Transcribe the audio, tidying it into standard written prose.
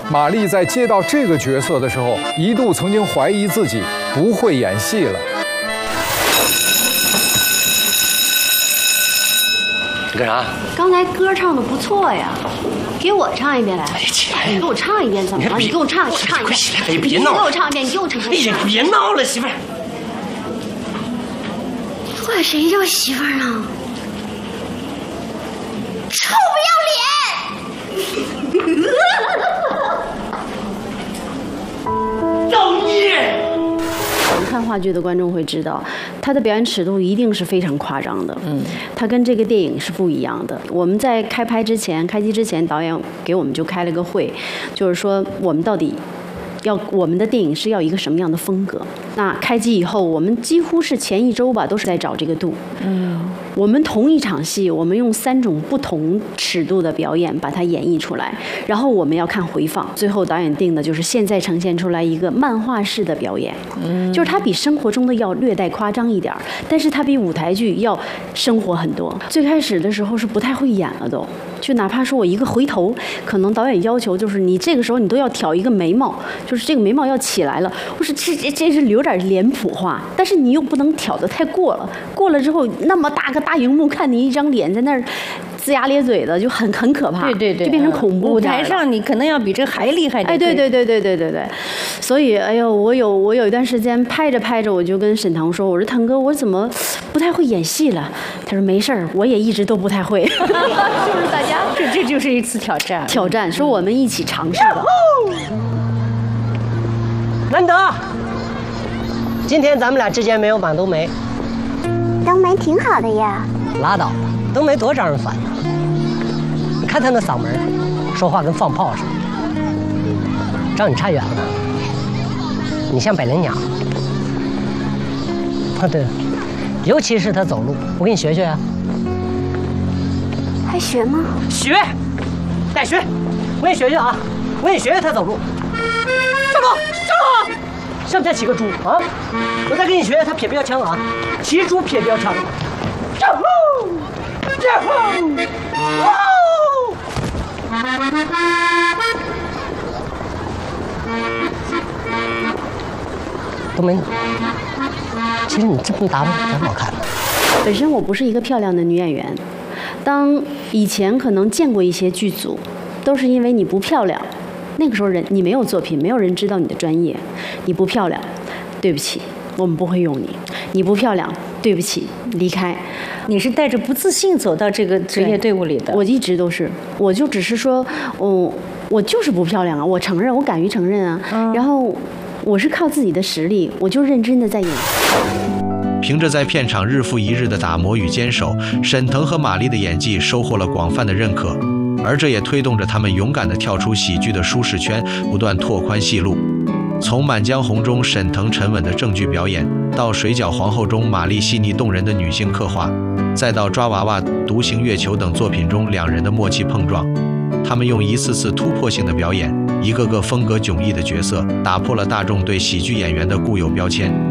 马丽在接到这个角色的时候，一度曾经怀疑自己不会演戏了。 你干啥？ 刚才歌唱的不错呀，给我唱一遍来。你给我唱一遍怎么了？你给我唱一遍。 快起来！哎，别闹！ 你给我唱一遍，你给我唱一遍。 哎呀，别闹了，媳妇儿。 管谁叫媳妇儿呢？臭不要脸！ 造孽！ 看话剧的观众会知道，他的表演尺度一定是非常夸张的。他跟这个电影是不一样的。我们在开机之前，导演给我们就开了个会，就是说我们到底我们的电影是要一个什么样的风格。那开机以后，我们几乎是前一周吧，都是在找这个度。我们同一场戏，我们用3种不同尺度的表演把它演绎出来，然后我们要看回放。最后导演定的就是现在呈现出来一个漫画式的表演，就是它比生活中的要略带夸张一点，但是它比舞台剧要生活很多。最开始的时候是不太会演了都，就哪怕说我一个回头，可能导演要求就是你这个时候你都要挑一个眉毛，就是这个眉毛要起来了。我说这是有点脸谱化，但是你又不能挑得太过了，过了之后那么大个大荧幕看你一张脸在那儿龇牙咧嘴的，就很可怕。 对， 就变成恐怖舞台上你可能要比这还厉害。 哎，对。所以，哎呦，我有一段时间拍着，我就跟沈腾说，我说腾哥，我怎么不太会演戏了？他说没事儿，我也一直都不太会。是不是大家？ 这就是一次挑战。 说我们一起尝试吧。 难得，今天咱们俩之间没有绑冬梅。 冬梅挺好的呀。 拉倒吧，冬梅多招人烦呀！你看她那嗓门，说话跟放炮似的。照你差远了，你像百灵鸟。对了，尤其是她走路，我给你学学呀。 还学吗？ 学，带学，我给你学学啊！我给你学学她走路。站住！像不像骑个猪啊？我再给你学学她撇标枪啊！骑猪撇标枪。站住！哇！冬梅，其实你这么打扮挺好看的。 本身我不是一个漂亮的女演员，当以前可能见过一些剧组，都是因为你不漂亮，那个时候你没有作品，没有人知道你的专业，你不漂亮，对不起，我们不会用你。你不漂亮，对不起，离开。 你是带着不自信走到这个职业队伍里的？ 我一直都是，我就只是说，我就是不漂亮啊，我承认，我敢于承认啊。然后我是靠自己的实力，我就认真的在演。 凭着在片场日复一日的打磨与坚守，沈腾和马丽的演技收获了广泛的认可，而这也推动着他们勇敢地跳出喜剧的舒适圈，不断拓宽戏路。从《满江红》中沈腾沉稳的正剧表演，到《水饺皇后》中马丽细腻动人的女性刻画，再到《抓娃娃》《独行月球》等作品中两人的默契碰撞，他们用一次次突破性的表演，一个个风格迥异的角色，打破了大众对喜剧演员的固有标签。